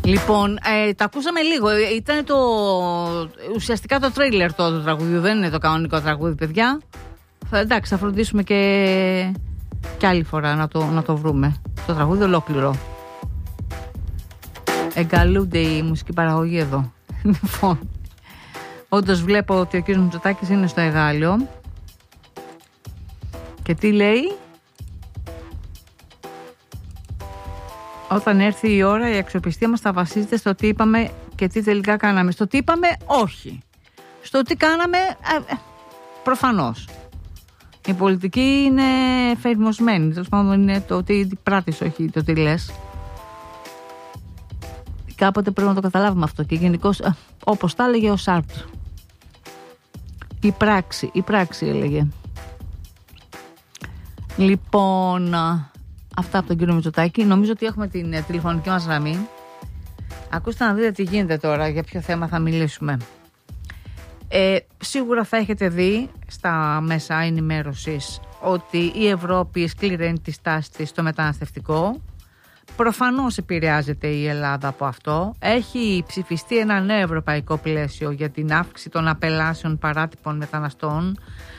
Λοιπόν, το ακούσαμε λίγο. Ήταν ουσιαστικά το τρέιλερ το τραγούδι. Δεν είναι το κανονικό τραγούδι, παιδιά. Εντάξει, θα φροντίσουμε και άλλη φορά να το βρούμε. Το τραγούδι ολόκληρο. Εγκαλούνται η μουσική παραγωγή εδώ. Λοιπόν, όντως βλέπω ότι ο κ. Μητσοτάκης είναι στο Εγάλεο. Και τι λέει? Όταν έρθει η ώρα, η αξιοπιστία μας θα βασίζεται στο τι είπαμε και τι τελικά κάναμε. Στο τι είπαμε, όχι. Στο τι κάναμε, προφανώς. Η πολιτική είναι εφαρμοσμένη. Τέλος πάντων, είναι το τι πράττεις, όχι το τι λες. Κάποτε πρέπει να το καταλάβουμε αυτό. Και γενικώς, όπως τα έλεγε ο Σάρτρ. Η πράξη έλεγε. Λοιπόν, αυτά από τον κύριο Μητσοτάκη. Νομίζω ότι έχουμε την τηλεφωνική μας γραμμή. Ακούστε να δείτε τι γίνεται τώρα, για ποιο θέμα θα μιλήσουμε. Σίγουρα θα έχετε δει στα μέσα ενημέρωσης ότι η Ευρώπη σκληραίνει τη στάση της στο μεταναστευτικό. Προφανώς επηρεάζεται η Ελλάδα από αυτό. Έχει ψηφιστεί ένα νέο ευρωπαϊκό πλαίσιο για την αύξηση των απελάσεων παράτυπων μεταναστών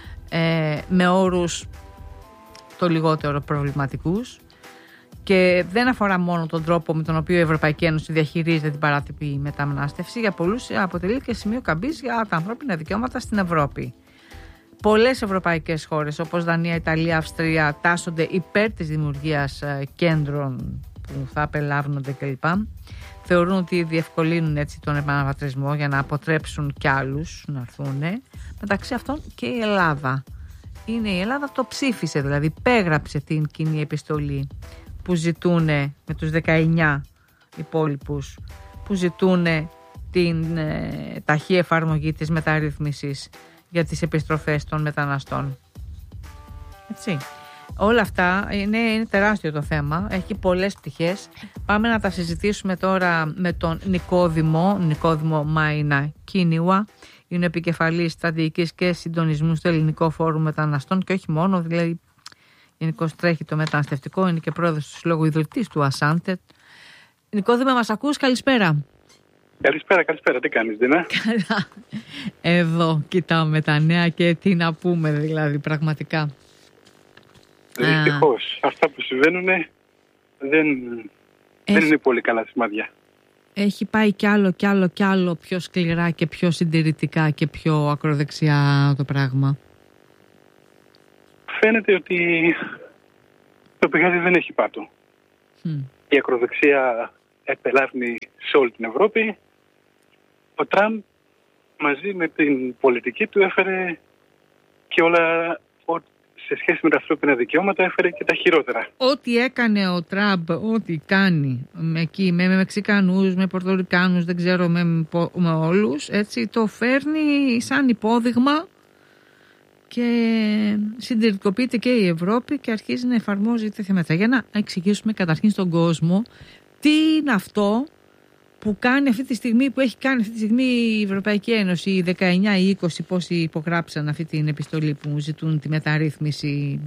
με όρους το λιγότερο προβληματικούς. Και δεν αφορά μόνο τον τρόπο με τον οποίο η Ευρωπαϊκή Ένωση διαχειρίζεται την παράτυπη μετανάστευση. Για πολλούς αποτελεί και σημείο καμπής για τα ανθρώπινα δικαιώματα στην Ευρώπη. Πολλές ευρωπαϊκές χώρες όπως Δανία, Ιταλία, Αυστρία τάσσονται υπέρ της δημιουργίας κέντρων που θα απελάβνονται κλπ. Θεωρούν ότι διευκολύνουν έτσι τον επαναπατρισμό για να αποτρέψουν κι άλλους να έρθουν. Μεταξύ αυτών και η Ελλάδα. Είναι η Ελλάδα, το ψήφισε, δηλαδή υπέγραψε την κοινή επιστολή που ζητούν με τους 19 υπόλοιπους που ζητούν την ταχύ εφαρμογή της μεταρρύθμισης για τις επιστροφές των μεταναστών. Έτσι. Όλα αυτά είναι τεράστιο το θέμα, έχει πολλές πτυχές. Πάμε να τα συζητήσουμε τώρα με τον Νικόδημο Μάινα Κίνιουα. Είναι επικεφαλής στρατηγικής και συντονισμού στο Ελληνικό Φόρουμ Μεταναστών και όχι μόνο, δηλαδή γενικώς τρέχει το μεταναστευτικό, είναι και πρόεδρος του Συλλόγου ιδρυτής του Ασάντετ. Νικόδημε, μας ακούς? Καλησπέρα. Καλησπέρα. Τι κάνεις, Δίνα? Καλά. Εδώ κοιτάμε τα νέα και τι να πούμε, δηλαδή, πραγματικά. Δυστυχώς, αυτά που συμβαίνουν δεν είναι πολύ καλά σημάδια. Έχει πάει κι άλλο πιο σκληρά και πιο συντηρητικά και πιο ακροδεξιά το πράγμα. Φαίνεται ότι το πηγάδι δεν έχει πάτο. Η ακροδεξιά επελάβνει σε όλη την Ευρώπη. Ο Τραμπ μαζί με την πολιτική του έφερε και όλα σε σχέση με τα ανθρώπινα δικαιώματα, έφερε και τα χειρότερα. Ό,τι έκανε ο Τραμπ, ό,τι κάνει με Μεξικανούς, με Πορτορικάνους, δεν ξέρω, με όλους, έτσι, το φέρνει σαν υπόδειγμα και συντηρητικοποιείται και η Ευρώπη και αρχίζει να εφαρμόζει τέτοια μέτρα. Για να εξηγήσουμε καταρχήν στον κόσμο τι είναι αυτό που κάνει αυτή τη στιγμή, που έχει κάνει αυτή τη στιγμή η Ευρωπαϊκή Ένωση, οι 19 ή 20 πόσοι υπογράψαν αυτή την επιστολή που ζητούν τη μεταρρύθμιση,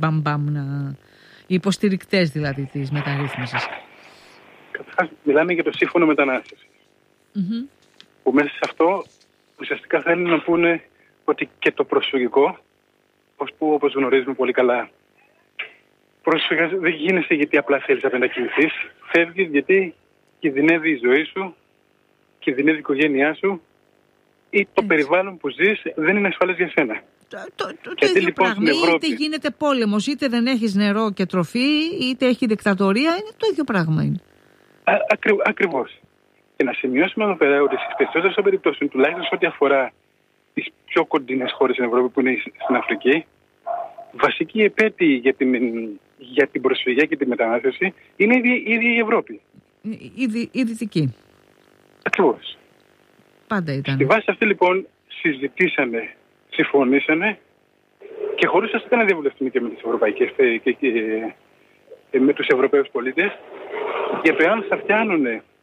οι υποστηρικτές δηλαδή της μεταρρύθμισης. Καταρχάς μιλάμε για το σύμφωνο μετανάστευσης. Που μέσα σε αυτό ουσιαστικά θέλουν να πούνε ότι και το προσφυγικό, όπως γνωρίζουμε πολύ καλά, πρόσφυγας δεν γίνεσαι γιατί απλά θέλεις να μετακινηθείς, φεύγεις γιατί κινδυνεύει η ζωή σου, κινδυνεύει η οικογένειά σου ή το περιβάλλον που ζεις δεν είναι ασφαλές για σένα. Το ίδιο λοιπόν, πράγμα. Είτε γίνεται πόλεμος, είτε δεν έχεις νερό και τροφή, είτε έχει δικτατορία, είναι το ίδιο πράγμα. Είναι. Ακριβώς. Και να σημειώσουμε εδώ πέρα ότι στις περισσότερες περιπτώσεις, τουλάχιστον σε ό,τι αφορά τις πιο κοντινές χώρες στην Ευρώπη που είναι στην Αφρική, βασική επέτειοι για την προσφυγιά και τη μετανάστευση είναι ήδη η Ευρώπη. Η Δυτική. Ακριβώς. Πάντα ήταν. Στη βάση αυτή λοιπόν συζητήσαμε, συμφωνήσαμε και χωρίς ουσιαστικά να διαβουλευτούμε και με τις ευρωπαϊκές και με τους Ευρωπαίους πολίτες για το εάν θα φτιάνουν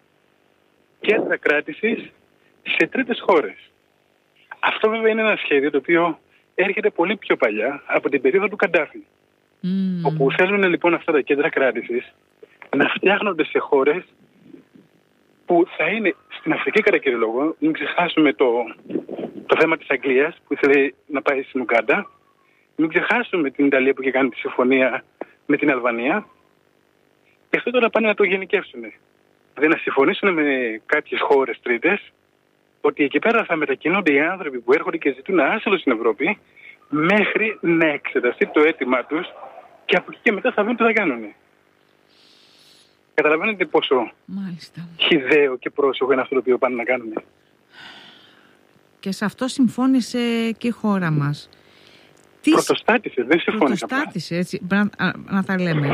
κέντρα κράτησης σε τρίτες χώρες. Αυτό βέβαια είναι ένα σχέδιο το οποίο έρχεται πολύ πιο παλιά από την περίοδο του Καντάφη. Όπου θέλουν λοιπόν αυτά τα κέντρα κράτησης να φτιάχνονται σε χώρες που θα είναι στην Αφρική κατά κύριο λόγο. Μην ξεχάσουμε το θέμα της Αγγλίας που ήθελε να πάει στην Ουγκάντα. Μην ξεχάσουμε την Ιταλία που είχε κάνει τη συμφωνία με την Αλβανία. Και αυτό τώρα πάνε να το γενικεύσουν. Δηλαδή να συμφωνήσουν με κάποιες χώρες τρίτες ότι εκεί πέρα θα μετακινούνται οι άνθρωποι που έρχονται και ζητούν άσυλο στην Ευρώπη μέχρι να εξεταστεί το αίτημά τους και από εκεί και μετά θα δουν τι θα κάνουν. Καταλαβαίνετε πόσο χυδαίο και πρόσωπο είναι αυτό το οποίο πάνε να κάνουν. Και σε αυτό συμφώνησε και η χώρα μας. Πρωτοστάτησε, δεν συμφώνησε. Πρωτοστάτησε, έτσι, να τα λέμε.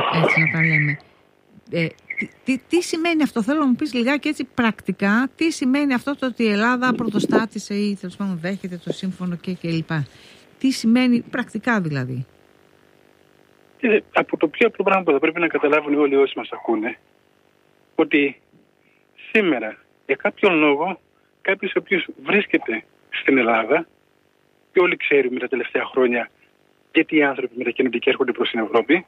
Τι σημαίνει αυτό, θέλω να μου πεις λιγάκι έτσι πρακτικά, τι σημαίνει αυτό το ότι η Ελλάδα πρωτοστάτησε ή τέλος πάντων δέχεται το σύμφωνο και λοιπά. Τι σημαίνει πρακτικά δηλαδή. Από το πιο απλό πράγμα που θα πρέπει να καταλάβουν όλοι όσοι μας ακούνε, ότι σήμερα για κάποιον λόγο κάποιος ο οποίος βρίσκεται στην Ελλάδα, και όλοι ξέρουμε τα τελευταία χρόνια γιατί οι άνθρωποι μετακινούνται και έρχονται προς την Ευρώπη,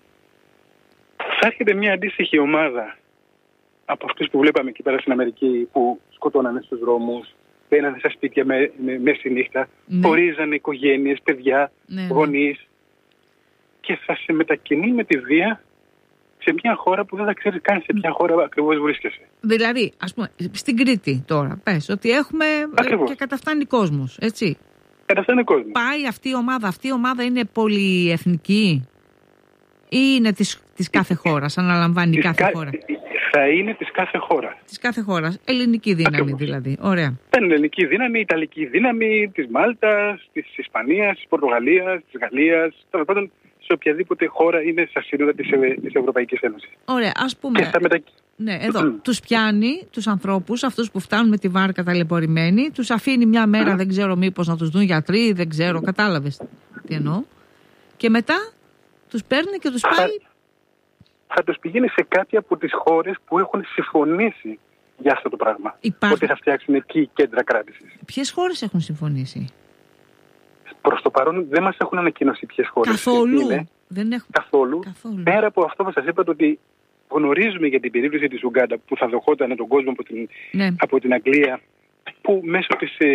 θα έρχεται μια αντίστοιχη ομάδα από αυτούς που βλέπαμε εκεί πέρα στην Αμερική που σκοτώνανε στους δρόμους, μπαίνανε στα σπίτια μέση νύχτα, χωρίζανε οικογένειες, παιδιά, γονείς, και θα σε μετακινεί με τη βία σε μια χώρα που δεν θα ξέρεις καν σε ποια χώρα ακριβώς βρίσκεσαι. Δηλαδή, ας πούμε, στην Κρήτη τώρα, πες ότι έχουμε και καταφτάνει κόσμος, έτσι. Καταφτάνει κόσμος. Πάει αυτή η ομάδα είναι πολυεθνική ή είναι της κάθε χώρας, αναλαμβάνει κάθε χώρα? Θα είναι της κάθε χώρα. Της κάθε χώρας. Ελληνική δύναμη δηλαδή. Ωραία. Θα είναι ελληνική δύναμη, ιταλική δύναμη, της Μάλτας, της Ισπανίας, της Πορτογαλίας, της Γαλλίας, τέλος πάντων σε οποιαδήποτε χώρα είναι στα σύνορα της Ευρωπαϊκής Ένωσης. Ωραία, ας πούμε. Ναι, εδώ. Τους πιάνει τους ανθρώπους, αυτούς που φτάνουν με τη βάρκα ταλαιπωρημένοι, τους αφήνει μια μέρα, δεν ξέρω μήπως να τους δουν γιατροί, δεν ξέρω, κατάλαβες τι εννοώ. Και μετά τους παίρνει και τους πάει. Θα τους πηγαίνει σε κάποια από τις χώρες που έχουν συμφωνήσει για αυτό το πράγμα. Ότι θα φτιάξουν εκεί κέντρα κράτησης. Ποιες χώρες έχουν συμφωνήσει? Προς το παρόν δεν μας έχουν ανακοινώσει ποιες χώρες. Καθόλου. Καθόλου. Πέρα από αυτό που σας είπατε ότι γνωρίζουμε για την περίπτωση της Ουγκάντα που θα δεχόταν τον κόσμο από την Αγγλία, που μέσω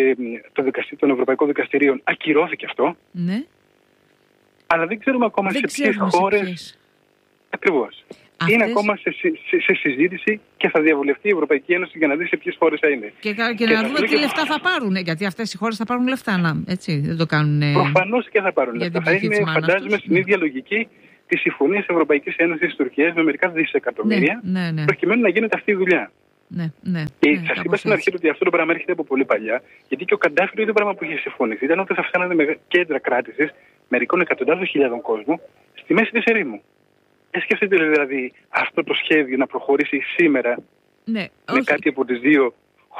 των Ευρωπαϊκών Δικαστηρίων ακυρώθηκε αυτό. Ναι. Αλλά δεν ξέρουμε ακόμα σε ποιες χώρες. Ακριβώς. Είναι ακόμα σε συζήτηση και θα διαβουλευτεί η Ευρωπαϊκή Ένωση για να δει σε ποιες χώρες θα είναι. Και να δούμε τι λεφτά θα πάρουν. Γιατί αυτές οι χώρες θα πάρουν λεφτά. Έτσι, δεν το κάνουν. Προφανώς και θα πάρουν λεφτά. Θα είναι, φαντάζομαι, στην ίδια λογική τη συμφωνία Ευρωπαϊκής Ένωσης Τουρκίας με μερικά δισεκατομμύρια, προκειμένου να γίνεται αυτή η δουλειά. Και σας είπα στην αρχή ότι αυτό το πράγμα έρχεται από πολύ παλιά, γιατί και ο Καντάφη το ίδιο πράγμα που είχε συμφωνήσει ήταν ότι θα φτάνανε με κέντρα κράτησης μερικών εκατοντάδων χιλιάδων κόσμου στη μέση της ερήμου. Σκεφτείτε δηλαδή αυτό το σχέδιο να προχωρήσει σήμερα με κάτι από τις δύο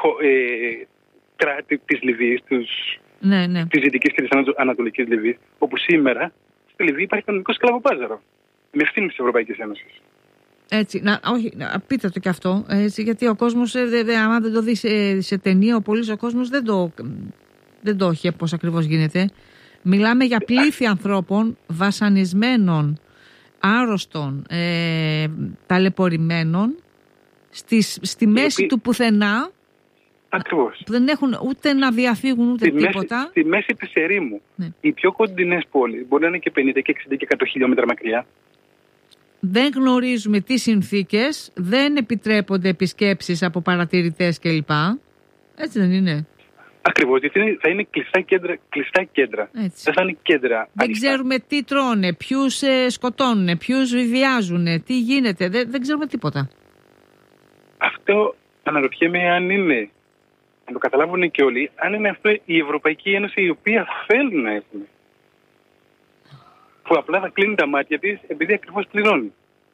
κράτη της Λιβύης, της Δυτικής και της Ανατολικής Λιβύης, όπου σήμερα στη Λιβύη υπάρχει κανονικό σκλαβοπάζαρο με ευθύνη της Ευρωπαϊκής Ένωσης. Έτσι, πείτε το κι αυτό, έτσι, γιατί ο κόσμος, άμα δεν το δει σε ταινία, ο κόσμος δεν το έχει πώς ακριβώς γίνεται. Μιλάμε για πλήθη ανθρώπων βασανισμένων, άρρωστων, ταλαιπωρημένων στη μέση του πουθενά. Ακριβώς. Που δεν έχουν ούτε να διαφύγουν ούτε τίποτα. Στη μέση της ερήμου. Οι πιο κοντινές πόλεις μπορεί να είναι και 50 και 60 και 100 χιλιόμετρα μακριά. Δεν γνωρίζουμε τις συνθήκες, δεν επιτρέπονται επισκέψεις από παρατηρητές κλπ. Έτσι δεν είναι? Ακριβώς, γιατί θα είναι κλειστά κέντρα. Δεν θα είναι κέντρα. Δεν ξέρουμε τι τρώνε, ποιους σκοτώνουν, ποιους βιάζουν, τι γίνεται. Δεν ξέρουμε τίποτα. Αυτό αναρωτιέμαι αν είναι, να το καταλάβουν και όλοι, αν είναι αυτό η Ευρωπαϊκή Ένωση η οποία θέλει να έχουν. Που απλά θα κλείνει τα μάτια της επειδή ακριβώς πληρώνει.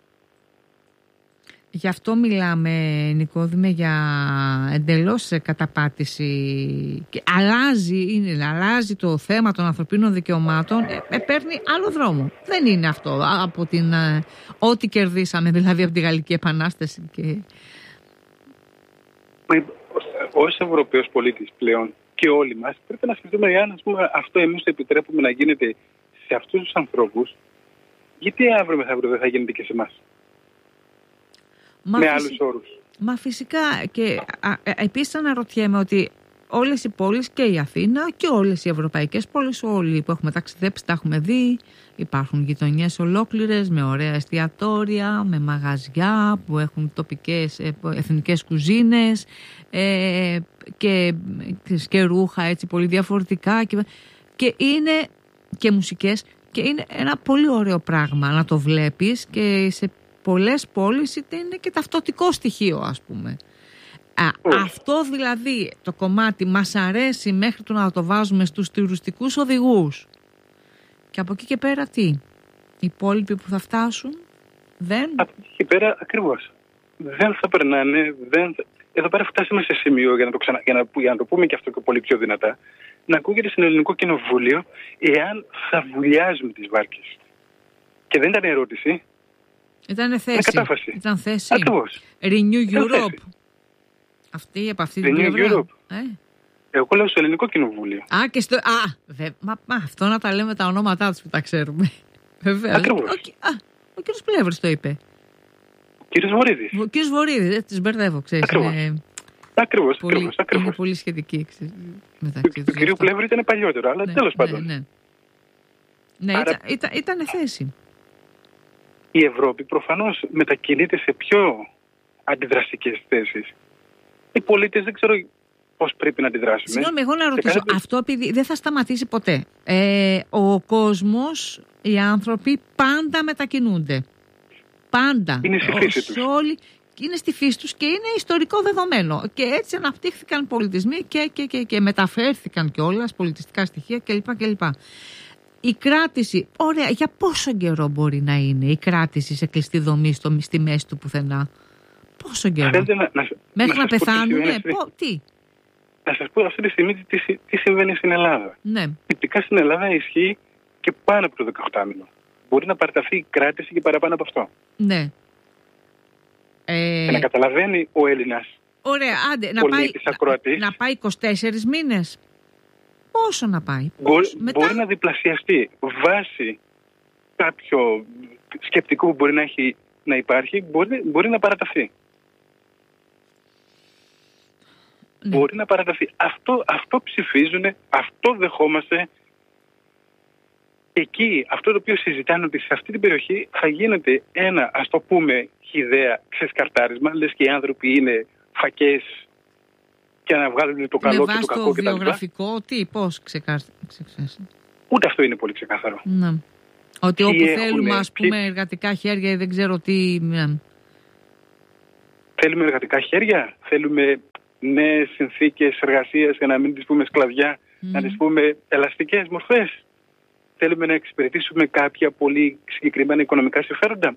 Γι' αυτό μιλάμε, Νικόδημε, για εντελώς καταπάτηση. Και αλλάζει το θέμα των ανθρωπίνων δικαιωμάτων, παίρνει άλλο δρόμο. Δεν είναι αυτό από ό,τι κερδίσαμε, δηλαδή από τη Γαλλική Επανάσταση. Ως Ευρωπαίος πολίτης πλέον και όλοι μας πρέπει να σκεφτούμε αν αυτό εμείς το επιτρέπουμε να γίνεται σε αυτούς τους ανθρώπους, γιατί αύριο μεθαύριο δεν θα γίνεται και σε εμάς? Με άλλους όρους. Μα φυσικά και επίσης αναρωτιέμαι ότι όλες οι πόλεις και η Αθήνα και όλες οι ευρωπαϊκές πόλεις, όλοι που έχουμε ταξιδέψει τα έχουμε δει. Υπάρχουν γειτονιές ολόκληρες με ωραία εστιατόρια, με μαγαζιά που έχουν τοπικές εθνικές κουζίνες και ρούχα έτσι πολύ διαφορετικά και είναι και μουσικές και είναι ένα πολύ ωραίο πράγμα να το βλέπεις και σε πολλές πόλεις είναι και ταυτοτικό στοιχείο, ας πούμε. Αυτό δηλαδή το κομμάτι μας αρέσει μέχρι το να το βάζουμε στους τουριστικούς οδηγούς. Και από εκεί και πέρα τι? Οι υπόλοιποι που θα φτάσουν δεν... Από εκεί και πέρα ακριβώς. Δεν θα περνάνε, Εδώ πέρα φτάσαμε σε σημείο, για να το πούμε και αυτό και πολύ πιο δυνατά, να ακούγεται στην Ελληνικό Κοινοβούλιο εάν θα βουλιάζουν τις βάρκες. Και δεν ήταν ερώτηση. Ήταν θέση. Κατάφαση. Ήταν θέση. Ακριβώς. Renew Europe. Αυτή από αυτή την πλευρά. Renew Europe. Εγώ λέω στο Ελληνικό Κοινοβούλιο. Και στο... αυτό να τα λέμε τα ονόματά τους που τα ξέρουμε. Βέβαια. Ακριβώς. Ο κύριος Πλεύρης το είπε. Ο κύριος Βορίδης. Ο κύριος Βορίδης, τις μπερδεύω, ξέρεις. Ακριβώς. Είναι πολύ σχετική μεταξύ του κυρίου Πλεύρη ήταν παλιότερο, αλλά τέλος πάντων. Ναι, άρα, ήταν θέση. Η Ευρώπη προφανώς μετακινείται σε πιο αντιδραστικές θέσεις. Οι πολίτες δεν ξέρω πώς πρέπει να αντιδράσουμε. Συγγνώμη, εγώ να ρωτήσω, αυτό επειδή δεν θα σταματήσει ποτέ. Ο κόσμος, οι άνθρωποι πάντα μετακινούνται. Πάντα. Είναι στη φύση τους. Είναι στη φύση τους και είναι ιστορικό δεδομένο. Και έτσι αναπτύχθηκαν πολιτισμοί και μεταφέρθηκαν κιόλας πολιτιστικά στοιχεία κλπ. Η κράτηση, ωραία, για πόσο καιρό μπορεί να είναι η κράτηση σε κλειστή δομή στη μέση του πουθενά? Πόσο καιρό? Μέχρι να πεθάνουμε? Τι? Να σας πω αυτή τη στιγμή τι συμβαίνει στην Ελλάδα. Ναι. Τυπικά στην Ελλάδα ισχύει και πάνω από το 18μηνο. Μπορεί να παραταθεί η κράτηση και παραπάνω από αυτό. Ναι. Και να καταλαβαίνει ο Έλληνας. Ωραία, άντε, να πάει 24 μήνες. Πόσο να πάει? Μπορεί να διπλασιαστεί βάσει κάποιο σκεπτικό που μπορεί να υπάρχει, μπορεί να παραταθεί. Ναι. Μπορεί να παραταθεί. Αυτό ψηφίζουν, αυτό δεχόμαστε. Εκεί αυτό το οποίο συζητάνε ότι σε αυτή την περιοχή θα γίνεται ένα, ας το πούμε, χυδαία ξεσκαρτάρισμα, λες και οι άνθρωποι είναι φακές και να βγάλουν το καλό και το κακό κτλ. Με βάση το βιογραφικό, πώς ξεκάθαρα? Ούτε αυτό είναι πολύ ξεκάθαρο. Ναι. Ότι όπου θέλουμε, ας πούμε, εργατικά χέρια ή δεν ξέρω τι... Θέλουμε εργατικά χέρια, θέλουμε νέες συνθήκες εργασίας για να μην τις πούμε σκλαβιά, να τις πούμε ελαστικές μορφές. Θέλουμε να εξυπηρετήσουμε κάποια πολύ συγκεκριμένα οικονομικά συμφέροντα.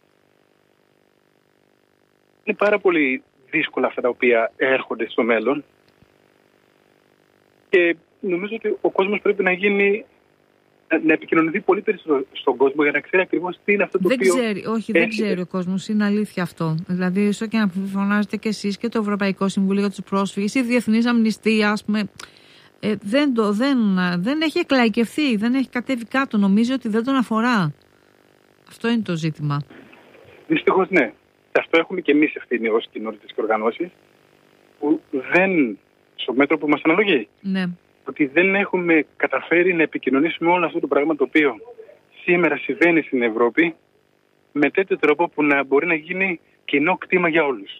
Είναι πάρα πολύ δύσκολα αυτά τα οποία έρχονται στο μέλλον και νομίζω ότι ο κόσμος πρέπει να επικοινωνηθεί πολύ περισσότερο στον κόσμο για να ξέρει ακριβώς τι είναι αυτό το οποίο... Δεν ξέρει ο κόσμος, είναι αλήθεια αυτό. Δηλαδή, όσο και να φωνάζετε κι εσείς και το Ευρωπαϊκό Συμβούλιο για τους Πρόσφυγες, η Διεθνής Αμνηστία, ας πούμε, δεν έχει εκλαϊκευθεί, δεν έχει κατέβει κάτω. Νομίζει ότι δεν τον αφορά. Αυτό είναι το ζήτημα. Δυστυχώς ναι. Αυτό έχουμε και εμείς ευθύνη ως κοινότητες και οργανώσεις που δεν, στο μέτρο που μας αναλογεί, ότι δεν έχουμε καταφέρει να επικοινωνήσουμε όλο αυτό το πράγμα το οποίο σήμερα συμβαίνει στην Ευρώπη με τέτοιο τρόπο που να μπορεί να γίνει κοινό κτήμα για όλους.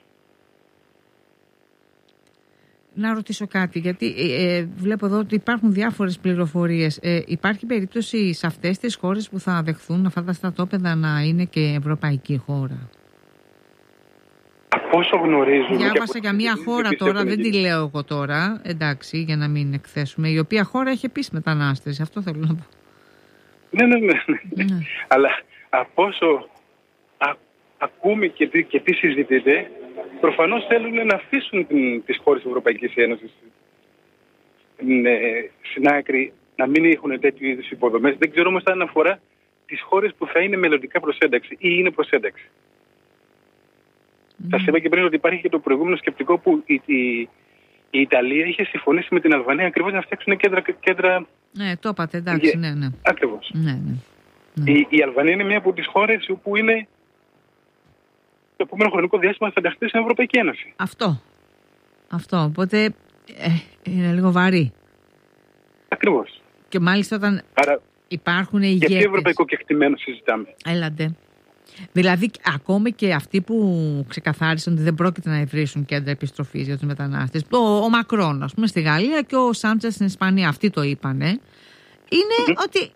Να ρωτήσω κάτι, γιατί βλέπω εδώ ότι υπάρχουν διάφορες πληροφορίες. Υπάρχει περίπτωση σε αυτές τις χώρες που θα δεχθούν αυτά τα στρατόπεδα να είναι και ευρωπαϊκή χώρα? Από όσο γνωρίζουμε... Διάβασα για μια χώρα τώρα, δεν τη λέω εγώ τώρα, εντάξει, για να μην εκθέσουμε, η οποία χώρα έχει επίσης μετανάστες. Αυτό θέλω να πω. Ναι. Αλλά από όσο ακούμε και τι συζητείτε, προφανώς θέλουν να αφήσουν τις χώρες της Ευρωπαϊκής Ένωσης στην άκρη, να μην έχουν τέτοιου είδους υποδομές. Δεν ξέρω όμως αν αφορά τις χώρες που θα είναι μελλοντικά προς ένταξη ή είναι προς ένταξη. Σας είπα και πριν ότι υπάρχει και το προηγούμενο σκεπτικό που η Ιταλία είχε συμφωνήσει με την Αλβανία ακριβώς να φτιάξουν κέντρα... Ναι, το είπατε, εντάξει, ναι. Ακριβώς. Ναι. Η Αλβανία είναι μια από τις χώρες όπου είναι το επόμενο χρονικό διάστημα θα ενταχθεί στην Ευρωπαϊκή Ένωση. Αυτό. Οπότε είναι λίγο βαρύ. Ακριβώς. Και μάλιστα όταν υπάρχουν ηγέτες. Γιατί ευρωπαϊκό κεκτημένο συζητάμε. Έλατε. Δηλαδή, ακόμη και αυτοί που ξεκαθάρισαν ότι δεν πρόκειται να ιδρύσουν κέντρα επιστροφής για τους μετανάστες, ο Μακρόν, ας πούμε, στη Γαλλία και ο Σάντσες στην Ισπανία, αυτοί το είπανε, είναι ότι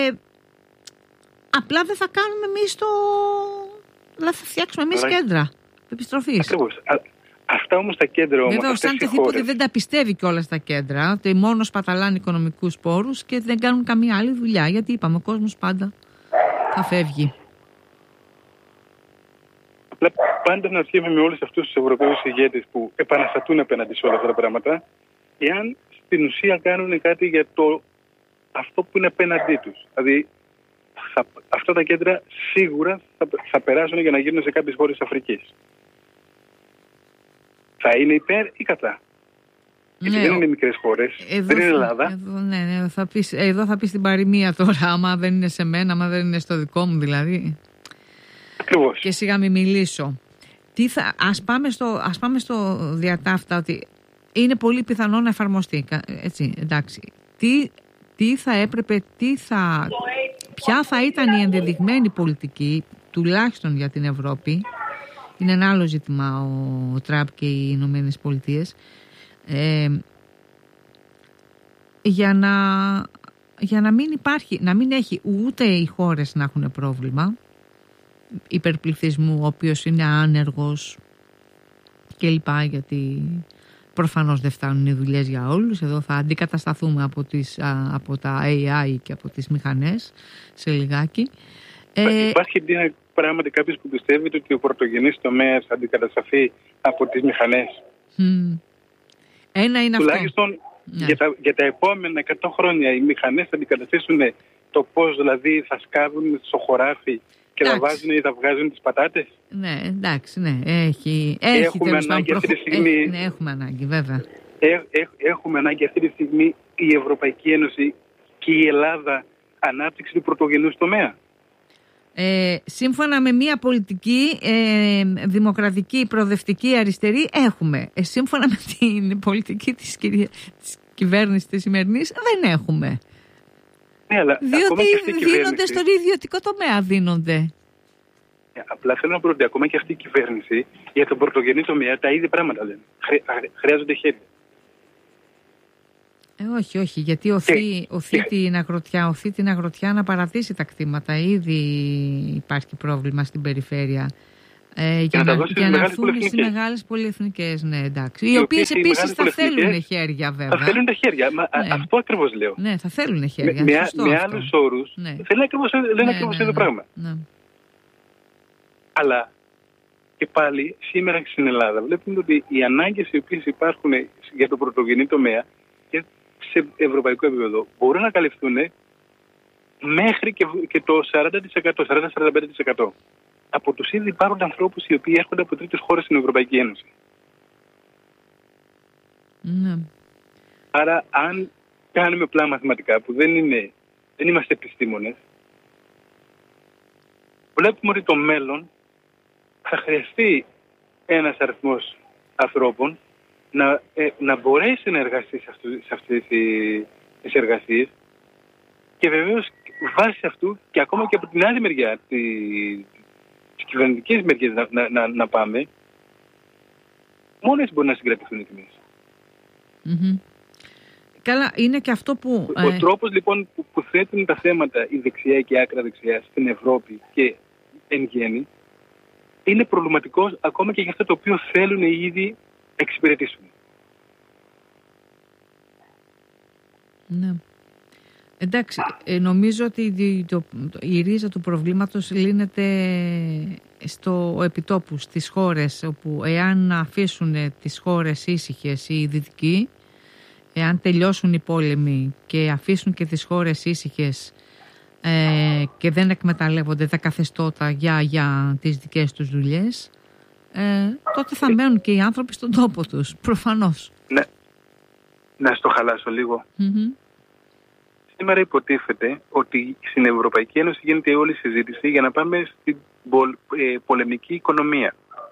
απλά δεν θα κάνουμε εμείς δηλαδή θα φτιάξουμε εμείς κέντρα επιστροφής. Ακριβώς. Αυτά όμως τα κέντρα όμως. Βέβαια, ο Σάντσες είπε ότι δεν τα πιστεύει κιόλας στα κέντρα, ότι μόνο σπαταλάνε οικονομικούς πόρους και δεν κάνουν καμία άλλη δουλειά. Γιατί είπαμε, ο κόσμος πάντα θα φεύγει. Απλά πάντα να αρχίσουμε με όλους αυτούς τους Ευρωπαίους ηγέτες που επαναστατούν απέναντι σε όλα αυτά τα πράγματα, εάν στην ουσία κάνουν κάτι για αυτό που είναι απέναντί τους. Δηλαδή, αυτά τα κέντρα σίγουρα θα περάσουν για να γίνουν σε κάποιες χώρες της Αφρικής. Θα είναι υπέρ ή κατά. Γιατί δεν είναι μικρές χώρες, δεν είναι Ελλάδα. Εδώ θα πεις την παροιμία τώρα, άμα δεν είναι σε μένα, άμα δεν είναι στο δικό μου δηλαδή. Ακριβώς. Και σιγά μη μιλήσω. Ας πάμε στο διατάφτα ότι είναι πολύ πιθανό να εφαρμοστεί. Έτσι, εντάξει. Τι θα έπρεπε, ποια θα ήταν η ενδεδειγμένη πολιτική, τουλάχιστον για την Ευρώπη. Είναι ένα άλλο ζήτημα ο Τραμπ και οι Ηνωμένες Πολιτείες. Για να μην υπάρχει, να μην έχει ούτε οι χώρες να έχουν πρόβλημα υπερπληθυσμού, ο οποίος είναι άνεργος κλπ, γιατί προφανώς δεν φτάνουν οι δουλειές για όλους. Εδώ θα αντικατασταθούμε από τα AI και από τις μηχανές σε λιγάκι. Υπάρχει πράγματι κάποιος που πιστεύει ότι ο πρωτογενής τομέας θα αντικατασταθεί από τις μηχανές. Ένα είναι τουλάχιστον αυτό. Για τα επόμενα 100 χρόνια οι μηχανές θα αντικαταστήσουν το πώς δηλαδή θα σκάβουν στο χωράφι και θα βάζουν ή θα βγάζουν τις πατάτες. Ναι, εντάξει, ναι. Έχουμε ανάγκη αυτή τη στιγμή. Ναι, έχουμε ανάγκη, βέβαια. Έχουμε ανάγκη αυτή τη στιγμή η Ευρωπαϊκή Ένωση και η Ελλάδα ανάπτυξη του πρωτογενούς τομέα. Σύμφωνα με μια πολιτική δημοκρατική, προοδευτική, αριστερή έχουμε. Σύμφωνα με την πολιτική της κυβέρνησης της σημερινής δεν έχουμε. Ναι, αλλά διότι δίνονται στον ιδιωτικό τομέα, δίνονται. Απλά θέλω να πω ότι ακόμα και αυτή η κυβέρνηση για τον πρωτογενή τομέα τα ίδια πράγματα λένε. Χρειάζονται χέρια. Όχι, γιατί οθεί την αγροτιά να παρατήσει τα κτήματα. Ήδη υπάρχει πρόβλημα στην περιφέρεια. Για να έρθουν στις μεγάλες πολυεθνικές, ναι, εντάξει. Οι οποίες επίσης θα θέλουν χέρια, βέβαια. Θα θέλουν χέρια, αυτό ακριβώς λέω. Ναι, θα θέλουν χέρια. Με άλλους όρους, λένε ακριβώς το πράγμα. Ναι. Αλλά και πάλι σήμερα στην Ελλάδα βλέπουμε ότι οι ανάγκες οι οποίες υπάρχουν για το πρωτογενή τομέα και σε ευρωπαϊκό επίπεδο μπορούν να καλυφθούν μέχρι και το 40-45% από τους ήδη υπάρχουν ανθρώπους οι οποίοι έρχονται από τρίτες χώρες στην Ευρωπαϊκή Ένωση. Ναι. Άρα αν κάνουμε απλά μαθηματικά που δεν είμαστε επιστήμονες, βλέπουμε ότι το μέλλον θα χρειαστεί ένας αριθμός ανθρώπων να μπορέσει να εργαστεί σε αυτές τις εργασίες και βεβαίως βάσει αυτού και ακόμα και από την άλλη μεριά τις κυβερνητικές μεριές να πάμε, μόνο έτσι μπορεί να συγκρατηθούν οι τιμές. Mm-hmm. Καλά, είναι και αυτό που... Ο τρόπος λοιπόν που θέτουν τα θέματα η δεξιά και η άκρα δεξιά στην Ευρώπη και εν γέννη είναι προβληματικός ακόμα και για αυτό το οποίο θέλουν οι ίδιοι να εξυπηρετήσουν. Ναι. Εντάξει, νομίζω ότι η ρίζα του προβλήματος λύνεται στο επιτόπου, στις χώρες όπου εάν αφήσουν τις χώρες ήσυχες οι δυτικοί, εάν τελειώσουν οι πόλεμοι και αφήσουν και τις χώρες ήσυχες και δεν εκμεταλλεύονται τα καθεστώτα για τις δικές τους δουλειές, τότε θα μένουν και οι άνθρωποι στον τόπο τους, προφανώς. Ναι. Να στο χαλάσω λίγο. Mm-hmm. Σήμερα υποτίθεται ότι στην Ευρωπαϊκή Ένωση γίνεται όλη η συζήτηση για να πάμε στην πολεμική οικονομία.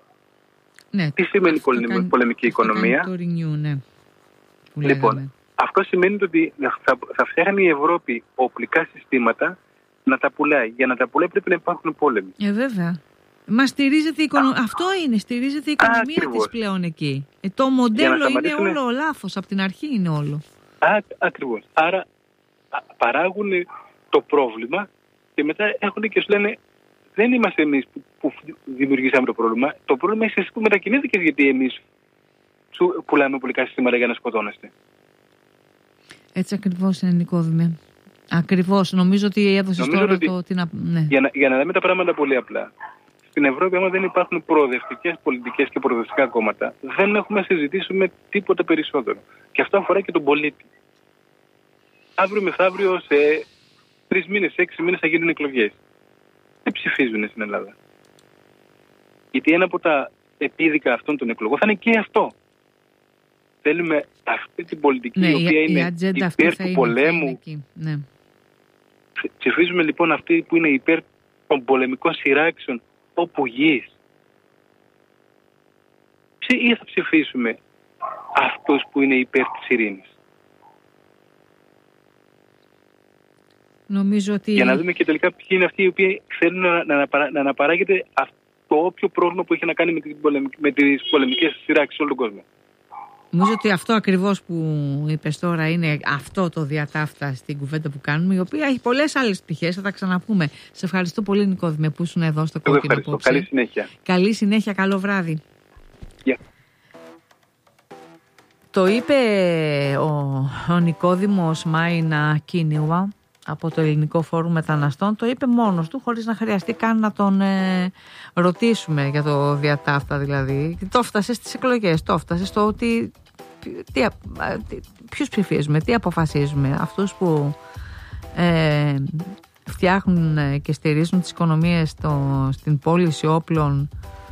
Ναι, τι σημαίνει πολεμική οικονομία? Το Renew, ναι, λοιπόν, αυτό σημαίνει ότι θα φτιάχνει η Ευρώπη οπλικά συστήματα να τα πουλάει. Για να τα πουλάει πρέπει να υπάρχουν πόλεμοι. Βέβαια. Μα στηρίζεται η οικονομία. Αυτό είναι, στηρίζεται η οικονομία της πλέον εκεί. Το μοντέλο είναι όλο λάθος. Από την αρχή είναι όλο. Ακριβώς. Άρα παράγουν το πρόβλημα και μετά έχουν και σου λένε δεν είμαστε εμείς που δημιουργήσαμε το πρόβλημα. Το πρόβλημα είναι εσείς που μετακινήθηκες, γιατί εμείς σου πουλάμε πολικά συστήματα για να σκοτώνεστε. Έτσι ακριβώς είναι, Νικόδημε. Ακριβώς. Νομίζω ότι έδωσες τώρα το... Ναι. Για να δούμε τα πράγματα πολύ απλά. Στην Ευρώπη, άμα δεν υπάρχουν προοδευτικές πολιτικές και προοδευτικά κόμματα, δεν έχουμε να συζητήσουμε τίποτα περισσότερο. Και αυτό αφορά και τον πολίτη. Αύριο μεθαύριο, σε 3 μήνες, 6 μήνες θα γίνουν εκλογές. Δεν ψηφίζουν στην Ελλάδα. Γιατί ένα από τα επίδικα αυτών των εκλογών θα είναι και αυτό. Θέλουμε αυτή την πολιτική, η οποία είναι υπέρ του πολέμου. Ναι. Ψηφίζουμε λοιπόν αυτή που είναι υπέρ των πολεμικών σειράξεων όπου γης. Ή θα ψηφίσουμε αυτούς που είναι υπέρ της ειρήνης. Νομίζω ότι... Για να δούμε και τελικά ποιοι είναι αυτοί οι οποίοι θέλουν να αναπαράγεται το όποιο πρόβλημα που έχει να κάνει με τις πολεμικές σειράξεις σε όλο τον κόσμο. Νομίζω ότι αυτό ακριβώς που είπες τώρα είναι αυτό το διατάφτα στην κουβέντα που κάνουμε, η οποία έχει πολλές άλλες πτυχές, θα τα ξαναπούμε. Σε ευχαριστώ πολύ, Νικόδημε, που ήσουν εδώ στο Κόκκινο απόψε. Καλή συνέχεια. Καλή συνέχεια, καλό βράδυ. Yeah. Το είπε ο Νικόδημος Μάινα Κίνιουα από το Ελληνικό Φόρουμ Μεταναστών, το είπε μόνος του, χωρίς να χρειαστεί καν να τον ρωτήσουμε για το διατάφτα δηλαδή. Το έφτασε στις εκλογές, το έφτασε στο ότι ποιους ψηφίζουμε, τι αποφασίζουμε. Αυτούς που φτιάχνουν και στηρίζουν τις οικονομίες στην πώληση όπλων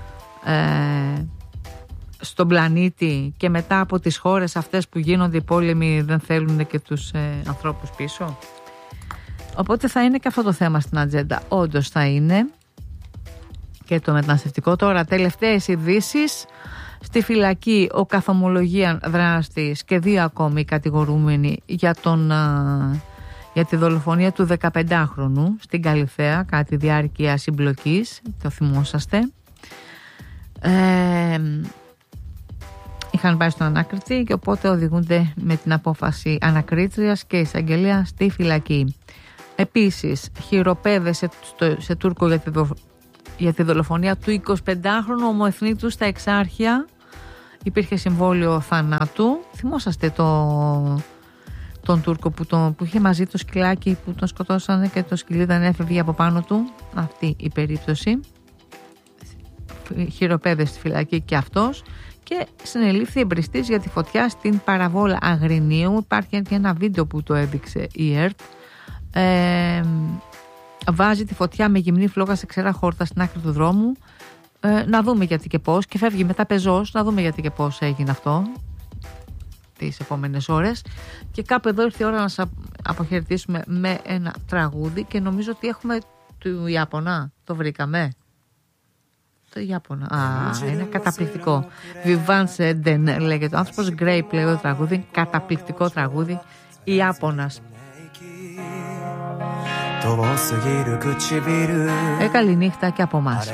στον πλανήτη, και μετά από τις χώρες αυτές που γίνονται οι πόλεμοι δεν θέλουν και τους ανθρώπους πίσω. Οπότε θα είναι και αυτό το θέμα στην ατζέντα. Όντως θα είναι και το μεταναστευτικό. Τώρα, τελευταίες ειδήσεις. Στη φυλακή ο καθομολογίαν δράστης και 2 ακόμη κατηγορούμενοι για τη δολοφονία του 15χρονου στην Καλιθέα κατά τη διάρκεια συμπλοκής. Το θυμόσαστε. Είχαν πάει στον ανάκριτη και οπότε οδηγούνται με την απόφαση ανακρίτριας και εισαγγελία στη φυλακή. Επίσης, χειροπέδεσε σε Τούρκο για τη δολοφονία του 25χρονου ομοεθνίτου στα Εξάρχεια. Υπήρχε συμβόλαιο θανάτου. Θυμόσαστε τον Τούρκο που είχε μαζί το σκυλάκι που τον σκοτώσανε και το σκυλί δεν έφευγε από πάνω του. Αυτή η περίπτωση. Χειροπέδεσε στη φυλακή και αυτός. Και συνελήφθη εμπριστής για τη φωτιά στην παραβόλα Αγρινίου. Υπάρχει και ένα βίντεο που το έδειξε η ΕΡΤ. Βάζει τη φωτιά με γυμνή φλόγα σε ξερά χόρτα στην άκρη του δρόμου, να δούμε γιατί και πώς, και φεύγει μετά πεζός, να δούμε γιατί και πώς έγινε αυτό τις επόμενες ώρες. Και κάπου εδώ ήρθε η ώρα να σας αποχαιρετήσουμε με ένα τραγούδι, και νομίζω ότι έχουμε του Ιάπωνα, το βρήκαμε. Το Ιάπωνα. Είναι καταπληκτικό. Vivanse Den λέγεται ο άνθρωπος. Grape λέει το τραγούδι. Καταπληκτικό τραγούδι. Ιάπωνας. Καλή νύχτα και από εμάς.